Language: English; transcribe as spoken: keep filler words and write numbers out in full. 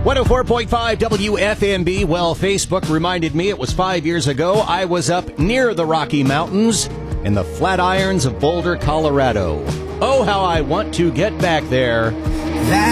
one oh four point five W F M B. Well, Facebook reminded me it was five years ago. I was up near the Rocky Mountains in the Flatirons of Boulder, Colorado. Oh, how I want to get back there. That